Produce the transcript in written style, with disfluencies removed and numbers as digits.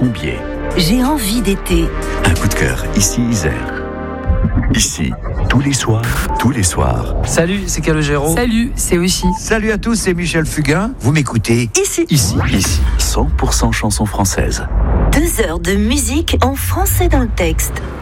Combier. J'ai envie d'été. Un coup de cœur, ici Isère. Ici, tous les soirs. Salut, c'est Calogero. Salut, c'est aussi. Salut à tous, c'est Michel Fugain. Vous m'écoutez Ici. 100% chansons françaises. 2 heures de musique en français dans le texte.